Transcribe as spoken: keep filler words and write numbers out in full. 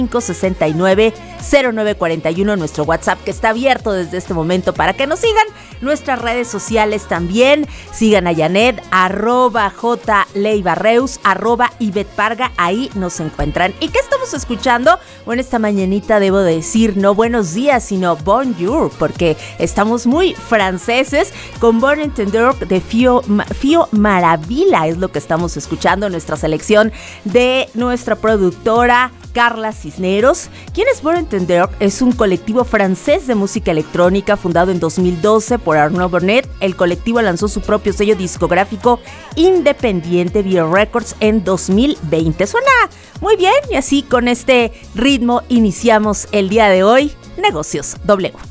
cinco seis nueve cero nueve cuatro uno, nuestro WhatsApp que está abierto desde este momento para que nos sigan. Nuestras redes sociales también. Sigan a Janet, arroba J Leibarreus, arroba Ivette Parga, ahí nos encuentran. ¿Y qué estamos escuchando? Bueno, esta mañanita debo decir no buenos días, sino bonjour, porque estamos muy franceses con Bon Entendeur de Fio, Fio Maravilla, es lo que estamos escuchando, nuestra selección de nuestra productora Carla Cisneros. ¿Quién es Bon Entendeur? Es un colectivo francés de música electrónica fundado en dos mil doce por Arnaud Bonnet. El colectivo lanzó su propio sello discográfico independiente Via Records en dos mil veinte. Suena muy bien y así con este ritmo iniciamos el día de hoy Negocios W.